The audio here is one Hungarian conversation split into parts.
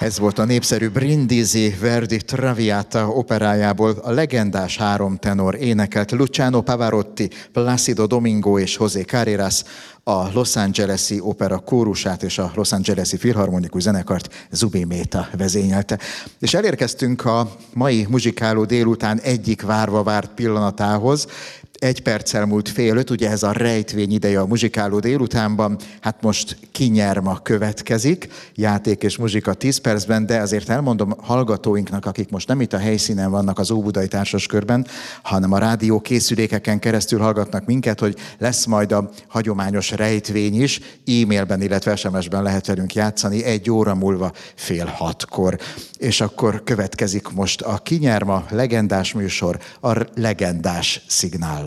Ez volt a népszerű Brindisi Verdi Traviata operájából a legendás három tenor énekelt Luciano Pavarotti, Plácido Domingo és José Carreras, a Los Angeles-i opera kórusát és a Los Angeles-i filharmonikus zenekart Zubin Mehta vezényelte. És elérkeztünk a mai muzsikáló délután egyik várva várt pillanatához. 1 perccel múlt 4:30, ugye ez a rejtvény ideje a muzsikáló délutánban, hát most Ki nyer ma következik, játék és muzsika 10 percben, de azért elmondom hallgatóinknak, akik most nem itt a helyszínen vannak az Óbudai Társaskörben, hanem a rádió készülékeken keresztül hallgatnak minket, hogy lesz majd a hagyományos rejtvény is, e-mailben, illetve SMS-ben lehet velünk játszani 1 óra múlva 5:30. És akkor következik most a Ki nyer ma legendás műsor a legendás szignállal.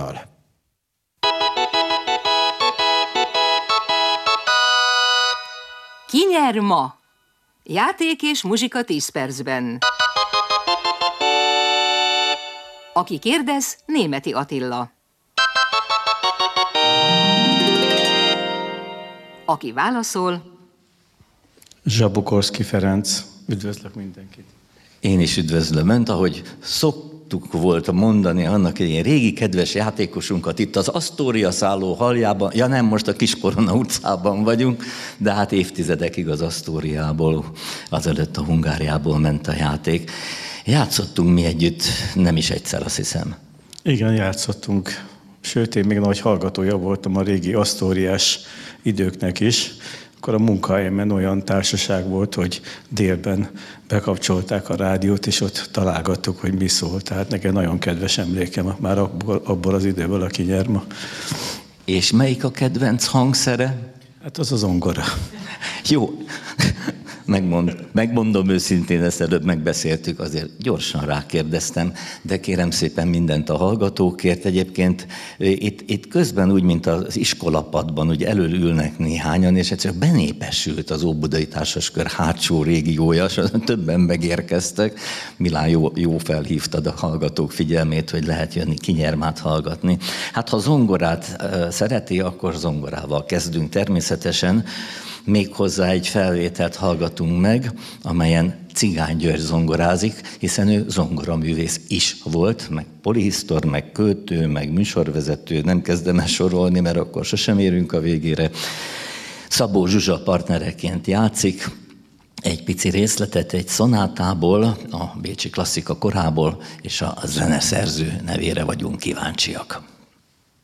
Ki nyer ma? Játék és muzsika 10 percben. Aki kérdez, Németi Attila. Aki válaszol, Zsabokorszky Ferenc. Üdvözlök mindenkit. Én is üdvözlöm Önt, ahogy szoktuk volt mondani annak egy régi kedves játékosunkat itt az Asztória szálló haljában, ja nem, most a Kiskorona utcában vagyunk, de hát évtizedekig az Asztóriából, azelőtt a Hungáriából ment a játék. Játszottunk mi együtt, nem is egyszer, azt hiszem. Igen, játszottunk. Sőt, én még nagy hallgatója voltam a régi asztóriás időknek is. Akkor a munkahelyemen olyan társaság volt, hogy délben bekapcsolták a rádiót, és ott találgattuk, hogy mi szól. Tehát nekem nagyon kedves emlékem már abból az időből, a Ki nyer ma. És melyik a kedvenc hangszere? Hát az a zongora. Jó, megmondom őszintén, ezt előbb megbeszéltük, azért gyorsan rákérdeztem, de kérem szépen mindent a hallgatókért. Egyébként itt közben úgy, mint az iskolapadban, úgy elől ülnek néhányan, és egyszerűen benépesült az Óbudai Társaskör hátsó régiója, és többen megérkeztek. Milán, jó felhívtad a hallgatók figyelmét, hogy lehet jönni Ki nyer mát hallgatni. Hát ha zongorát szereti, akkor zongorával kezdünk természetesen. Méghozzá egy felvételt hallgatunk meg, amelyen Cigány György zongorázik, hiszen ő zongoraművész is volt, meg polihisztor, meg költő, meg műsorvezető, nem kezdem el sorolni, mert akkor sosem érünk a végére. Szabó Zsuzsa partnereként játszik, egy pici részletet egy szonátából, a bécsi klasszika korából, és a zeneszerző nevére vagyunk kíváncsiak.